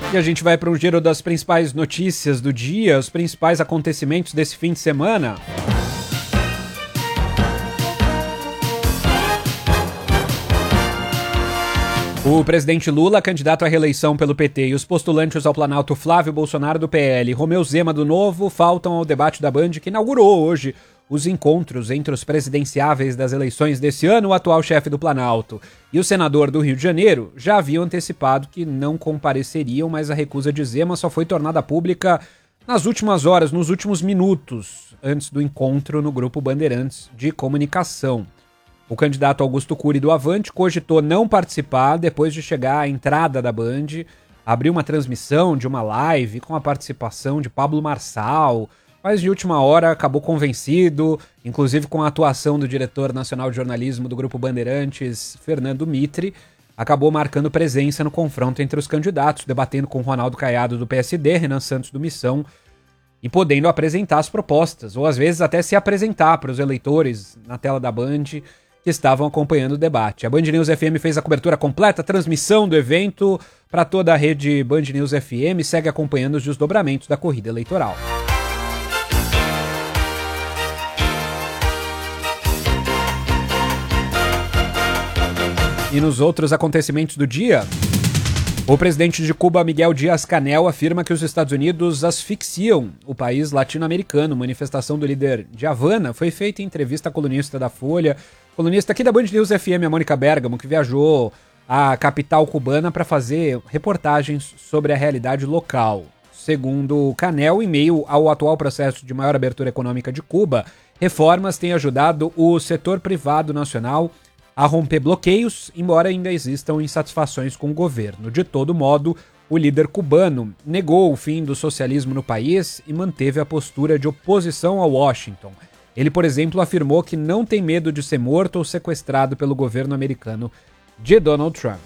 E a gente vai para um giro das principais notícias do dia, os principais acontecimentos desse fim de semana. O presidente Lula, candidato à reeleição pelo PT, e os postulantes ao Planalto Flávio Bolsonaro do PL e Romeu Zema do Novo faltam ao debate da Band, que inaugurou hoje os encontros entre os presidenciáveis das eleições desse ano. O atual chefe do Planalto e o senador do Rio de Janeiro já haviam antecipado que não compareceriam, mas a recusa de Zema só foi tornada pública nas últimas horas, nos últimos minutos, antes do encontro no Grupo Bandeirantes de Comunicação. O candidato Augusto Cury do Avante cogitou não participar depois de chegar à entrada da Band, abriu uma transmissão de uma live com a participação de Pablo Marçal, mas de última hora acabou convencido, inclusive com a atuação do diretor nacional de jornalismo do Grupo Bandeirantes, Fernando Mitre, acabou marcando presença no confronto entre os candidatos, debatendo com Ronaldo Caiado do PSD, Renan Santos do Missão, e podendo apresentar as propostas, ou às vezes até se apresentar para os eleitores na tela da Band, que estavam acompanhando o debate. A Band News FM fez a cobertura completa, a transmissão do evento para toda a rede Band News FM, segue acompanhando os desdobramentos da corrida eleitoral. E nos outros acontecimentos do dia, o presidente de Cuba, Miguel Díaz-Canel, afirma que os Estados Unidos asfixiam o país latino-americano. Manifestação do líder de Havana foi feita em entrevista à colunista da Folha, colunista aqui da Band News FM, a Mônica Bergamo, que viajou à capital cubana para fazer reportagens sobre a realidade local. Segundo Canel, em meio ao atual processo de maior abertura econômica de Cuba, reformas têm ajudado o setor privado nacional a romper bloqueios, embora ainda existam insatisfações com o governo. De todo modo, o líder cubano negou o fim do socialismo no país e manteve a postura de oposição a Washington. Ele, por exemplo, afirmou que não tem medo de ser morto ou sequestrado pelo governo americano de Donald Trump.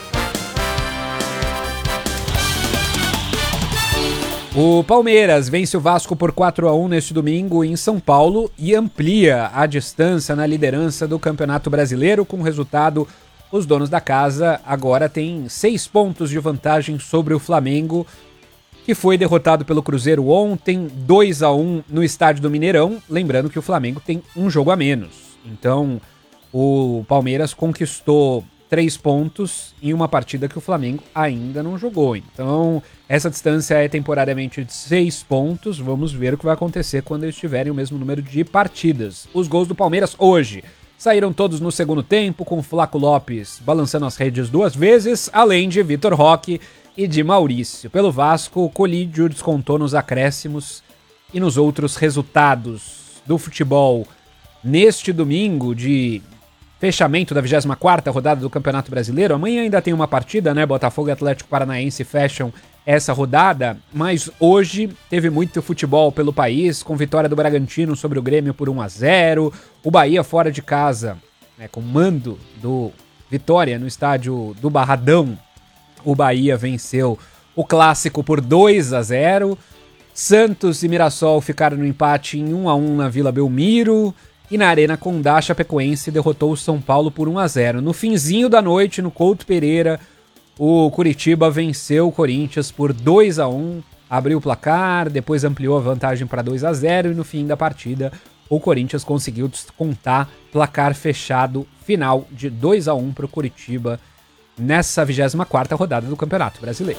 O Palmeiras vence o Vasco por 4-1 neste domingo em São Paulo e amplia a distância na liderança do Campeonato Brasileiro. Com o resultado, os donos da casa agora têm 6 pontos de vantagem sobre o Flamengo, que foi derrotado pelo Cruzeiro ontem, 2-1 no estádio do Mineirão. Lembrando que o Flamengo tem um jogo a menos. Então, o Palmeiras conquistou 3 pontos em uma partida que o Flamengo ainda não jogou. Então, essa distância é temporariamente de 6 pontos. Vamos ver o que vai acontecer quando eles tiverem o mesmo número de partidas. Os gols do Palmeiras hoje saíram todos no segundo tempo, com Flaco Lopes balançando as redes 2 vezes, além de Vitor Roque e de Maurício. Pelo Vasco, o Colídio descontou nos acréscimos e nos outros resultados do futebol neste domingo de fechamento da 24ª rodada do Campeonato Brasileiro. Amanhã ainda tem uma partida, né? Botafogo e Atlético Paranaense fecham essa rodada, mas hoje teve muito futebol pelo país, com vitória do Bragantino sobre o Grêmio por 1-0, o Bahia fora de casa, né, com mando do Vitória no estádio do Barradão. O Bahia venceu o Clássico por 2-0. Santos e Mirassol ficaram no empate em 1-1 na Vila Belmiro. E na Arena Condá, Chapecoense derrotou o São Paulo por 1-0. No finzinho da noite, no Couto Pereira, o Curitiba venceu o Corinthians por 2-1. Abriu o placar, depois ampliou a vantagem para 2-0. E no fim da partida, o Corinthians conseguiu descontar placar fechado final de 2-1 para o Curitiba nessa 24ª rodada do Campeonato Brasileiro.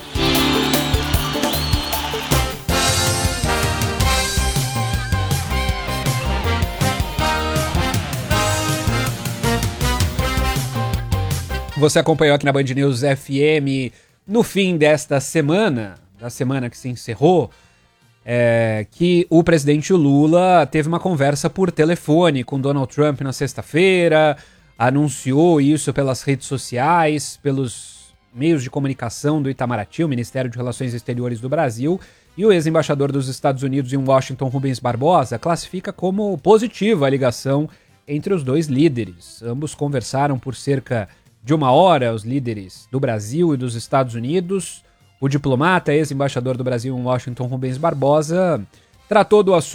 Você acompanhou aqui na Band News FM no fim desta semana, da semana que se encerrou, que o presidente Lula teve uma conversa por telefone com Donald Trump na sexta-feira, anunciou isso pelas redes sociais, pelos meios de comunicação do Itamaraty, o Ministério de Relações Exteriores do Brasil, e o ex-embaixador dos Estados Unidos em Washington, Rubens Barbosa, classifica como positiva a ligação entre os dois líderes. Ambos conversaram por cerca de 1 hora, os líderes do Brasil e dos Estados Unidos. O diplomata, ex-embaixador do Brasil em Washington, Rubens Barbosa, tratou do assunto